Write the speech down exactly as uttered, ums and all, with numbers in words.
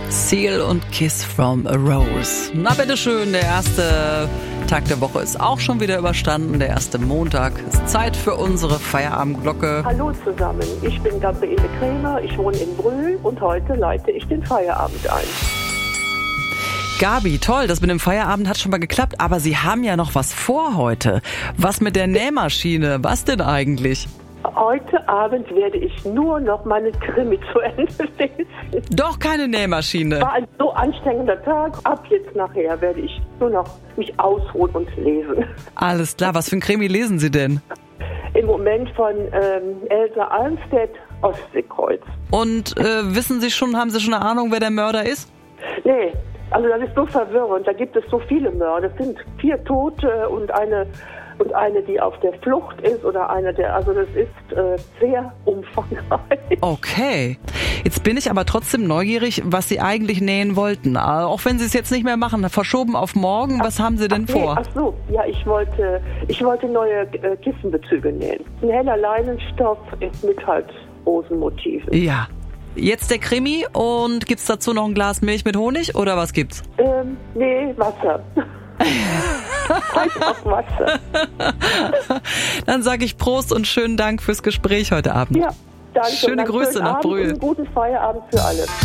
Seal und Kiss from a Rose. Na bitteschön, der erste Tag der Woche ist auch schon wieder überstanden. Der erste Montag ist Zeit für unsere Feierabendglocke. Hallo zusammen, ich bin Gabriele Krämer, ich wohne in Brühl und heute leite ich den Feierabend ein. Gabi, toll, das mit dem Feierabend hat schon mal geklappt, aber Sie haben ja noch was vor heute. Was mit der Nähmaschine? Was denn eigentlich? Heute Abend werde ich nur noch meine Krimi zu Ende lesen. Doch keine Nähmaschine. War ein so anstrengender Tag. Ab jetzt nachher werde ich nur noch mich ausruhen und lesen. Alles klar, was für ein Krimi lesen Sie denn? Im Moment von ähm, Elsa Almstedt, Ostseekreuz. Und äh, wissen Sie schon, haben Sie schon eine Ahnung, wer der Mörder ist? Nee, also das ist so verwirrend. Da gibt es so viele Mörder. Es sind vier Tote und eine und eine, die auf der Flucht ist oder eine, der, also das ist äh, sehr umfangreich. Okay. Jetzt bin ich aber trotzdem neugierig, was Sie eigentlich nähen wollten. Auch wenn Sie es jetzt nicht mehr machen, verschoben auf morgen. Was ach, haben Sie denn ach, vor? Nee, ach so, ja, ich wollte, ich wollte neue äh, Kissenbezüge nähen. Ein heller Leinenstoff mit halt Rosenmotiven. Ja. Jetzt der Krimi und gibt's dazu noch ein Glas Milch mit Honig oder was gibt's? Ähm, nee, Wasser. Einfach Wasser. Dann sage ich Prost und schönen Dank fürs Gespräch heute Abend. Ja, danke. Schöne Grüße nach Brühl. Guten Feierabend für alle.